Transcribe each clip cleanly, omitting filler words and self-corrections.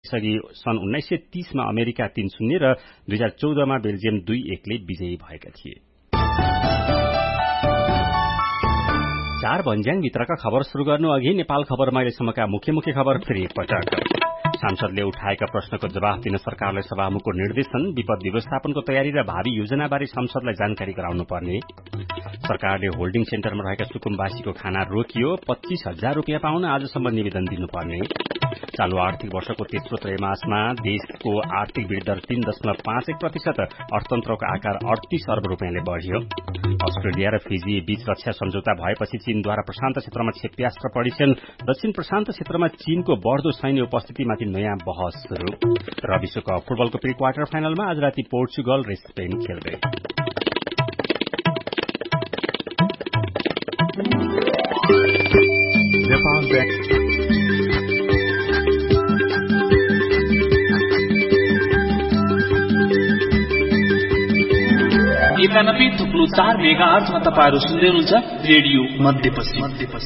यसअघि सन् 1930 मा अमेरिका 3-0 र 2014 मा बेल्जियम 2-1 ले विजयी भएका थिए। 4 भन्ज्याङ भित्रका खबर शुरू गर्नु अघि नेपाल खबरमा अहिलेसम्मका मुख्य खबर फेरि एकपटक। सांसदले उठाएका प्रश्नको जवाफ दिन सरकारले सभामुखको निर्देशन, विपद व्यवस्थापनको तयारी र भावी योजनाबारे संसदलाई जानकारी गराउनु पर्ने। सरकारले होल्डिङ सेन्टरमा रहेका सुकुम्बासीको खाना रोकियो, 25,000 रुपियाँ पाउन आजसम्म निवेदन दिनुपर्ने। चालू आर्थिक वर्षको तेस्रो त्रैमासमा देशको आर्थिक वृद्धि दर 3.51%, अर्थतन्त्रको आकार 38 अर्ब रुपियाँले बढ़्यो। अस्ट्रेलिया र फिजी बीच रक्षा सम्झौता भएपछि चीनद्वारा प्रशान्त क्षेत्रमा क्षेप्यास्त्र परीक्षण, दक्षिण प्रशान्त क्षेत्रमा चीनको बढ़दो सैन्य उपस्थितिमाथि नयाँ बहस शुरू। र विश्वकप फुटबलको प्री क्वार्टर फाइनलमा आज राति पोर्चुगल र स्पेन खेल्दै। एकानब्बे थुप्रो 4 मेगाहर्जमा तपाईहरु सुन्दै हुनुहुन्छ रेडियो मध्यपश्चिम।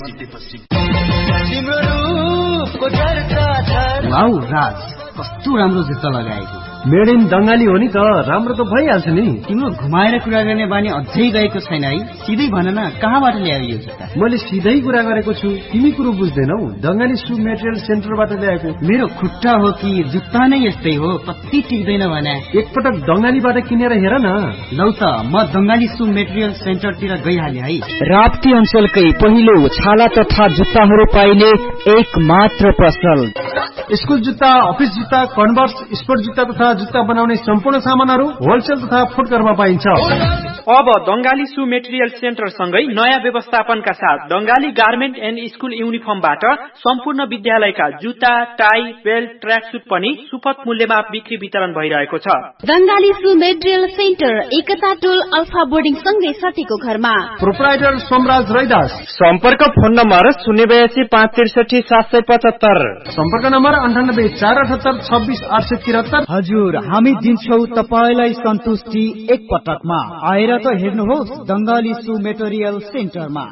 वाउ राज, कस्तो राम्रो जुत्ता लगाएको। मेड इन बंगाली हो नि त, राम्रो त भइहाल्छ नि। तिम्रो घुमाएर कुरा गर्ने बानी अझै गएको छैन है? सिधै भन न, कहाँबाट ल्यायो यो जुत्ता? मैले सिधै कुरा गरेको छु, तिमी कुरो बुझ्दैनौ। बंगाली शू मेटेरियल सेन्टरबाट ल्याएको। मेरो खुट्टा हो कि जुत्ता नै यस्तै हो, कति टिक्दैन भने। एकपटक बंगालीबाट किनेर हेर न। लौ त, म बंगाली शू मेटेरियल सेन्टरतिर गइहाले है। राप्ती अञ्चलकै पहिलो छाला तथा जुत्ताहरू पाइने एक मात्र पसल। स्कुल जुत्ता, अफिस जुत्ता, कन्भर्स, स्पोर्ट जुत्ता तथा जुत्ता बनाउने सम्पूर्ण सामानहरू होलसेल तथा फुटकरमा पाइन्छ। अब बंगाली शू मेटेरियल सेन्टर सँगै नयाँ व्यवस्थापनका साथ बंगाली गार्मेन्ट एन्ड स्कुल युनिफर्मबाट सम्पूर्ण विद्यालयका जुत्ता, टाई, बेल्ट, ट्र्याक सुट पनि सुपथ मूल्यमा बिक्री वितरण भइरहेको छ। बंगाली शू मेटेरियल सेन्टर एकता टोल अल्फा बोर्डिङ सँगै सतीको घरमा। प्रोप्राइटर सोमराज रैदास। सम्पर्क फोन नम्बर 082 563 775। सम्पर्क नम्बर 98 478 26 873। हजुर, हामी दिन्छौ तपाईलाई सन्तुष्टि एक पटकमा। आएर त हेर्नुहोस् बंगाली शू मेटेरियल सेन्टरमा।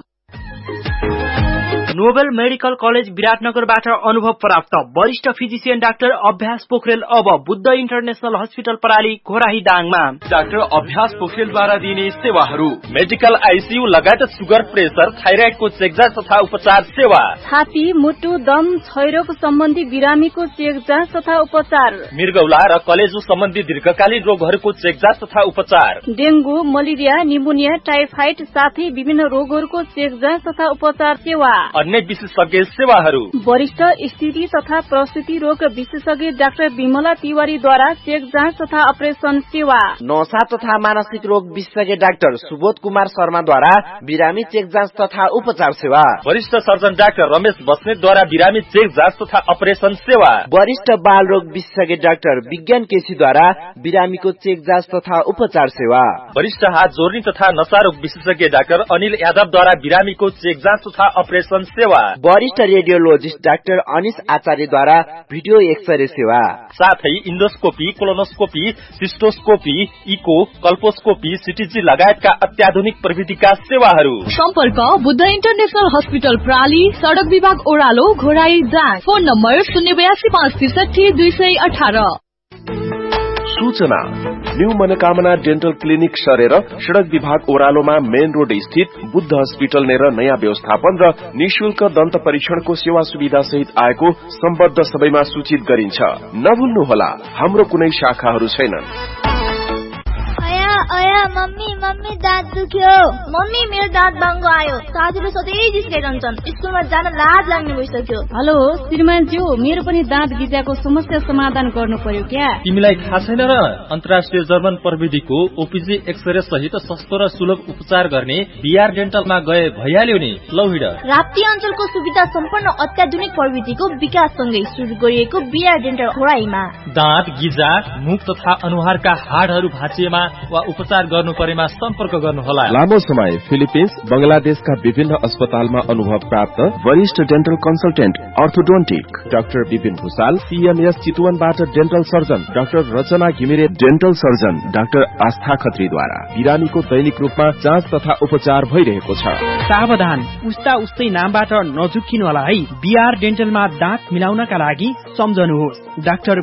नोबेल मेडिकल कलेज विराटनगरबाट अनुभव प्राप्त वरिष्ठ फिजिशियन डाक्टर अभ्यास पोखरेल अब बुद्ध इन्टरनेशनल हस्पिटल प्रणाली घोराही दाङमा। डाक्टर अभ्यास पोखरेलद्वारा दिने सेवाहरू: मेडिकल आइसियू लगायत सुगर, प्रेसर, थाइराइडको चेकजाँच तथा उपचार सेवा, छाती, मुटु, दम, क्षयरोग सम्बन्धी बिरामीको चेकजाँच तथा उपचार, मृगौला र कलेजो सम्बन्धी दीर्घकालीन रोगहरूको चेकजाँच तथा उपचार, डेंगू, मलेरिया, निमोनिया, टाइफाइड साथै विभिन्न रोगहरूको चेकजाँच तथा उपचार सेवा, अन्य विशेषज्ञ सेवाहरू। वरिष्ठ स्थिति तथा प्रसूति रोग विशेषज्ञ डाक्टर विमला तिवारीद्वारा चेक जाँच तथा अपरेसन सेवा, नशा तथा मानसिक रोग विशेषज्ञ डाक्टर सुबोध कुमार शर्माद्वारा बिरामी चेक जाँच तथा उपचार सेवा, वरिष्ठ सर्जन डाक्टर रमेश बस्नेतद्वारा बिरामी चेक जाँच तथा अपरेसन सेवा, वरिष्ठ बाल रोग विशेषज्ञ डाक्टर विज्ञान केसीद्वारा बिरामीको चेक जाँच तथा उपचार सेवा, वरिष्ठ हात जोर्नी तथा नशा रोग विशेषज्ञ डाक्टर अनिल यादवद्वारा बिरामीको चेक जाँच तथा अपरेसन सेवा, वरिष्ठ रेडियोलोजिस्ट डाक्टर अनिश आचार्यद्वारा भिडियो एक्सरे सेवा, साथै इन्डोस्कोपी, कोलोनोस्कोपी, सिस्टोस्कोपी, इको, कल्पोस्कोपी, सिटीजी लगायतका अत्याधुनिक प्रविधिका सेवाहरू। सम्पर्क बुद्ध इन्टरनेशनल हस्पिटल प्राली, सड़क विभाग ओह्रालो, घोराई दाङ। Phone number 082 563 218। सूचना: न्यू मनोकामना डेन्टल क्लिनिक सरेर सड़क विभाग ओह्रालोमा मेन रोड स्थित बुद्ध हस्पिटल नेर नयाँ व्यवस्थापन र निशुल्क दन्त परीक्षणको सेवा सुविधा सहित आएको सम्बद्ध सबैमा सूचित गरिन्छ। नभुल्नुहोला, हाम्रो कुनै शाखाहरू छैनन्। मम्मी दाँत दुख्यो। मम्मी मेरो दाँत बाङ्गो आयो। साथीले सधैँ जिस्काइरहन्छन्। स्कुलमा जान लाज लाग्ने भइसक्यो। हेलो श्रीमानज्यू, मेरो पनि दाँत गिजाको समस्या समाधान गर्नु पर्यो क्या? तिमीलाई थाहा छैन र? अन्तर्राष्ट्रिय जर्मन प्रविधिको ओपीजी एक्सरे सहित सस्तो र सुलभ उपचार गर्ने बीआर डेन्टलमा गए भइहाल्यो नि। लौ हिँड। राप्ती अञ्चलको सुविधा सम्पन्न अत्याधुनिक प्रविधिको विकाससँगै सुरु गरिएको बीआर डेन्टल घोराईमा दाँत, गिजा, मुख तथा अनुहारका हाडहरू भाँचिएमा वा उपचार उपचार गर्नु परेमा सम्पर्क गर्नुहोला। लामो समय फिलिपिन्स, बंगलादेशका विभिन्न अस्पतालमा अनुभव प्राप्त वरिष्ठ dental consultant orthodontic doctor Vipin Bhusal, CMS चितवनबाट dental surgeon doctor रचना घिमिरे, डेन्टल सर्जन डाक्टर आस्था खत्रीद्वारा बिरामीको दैनिक रूपमा जाँच तथा उपचार भइरहेको छ। सावधान, उस्तै नामबाट नझुक्किनु होला है। बीआर डेन्टलमा दाँत मिलाउनका लागि सम्झनुहोस् डाक्टर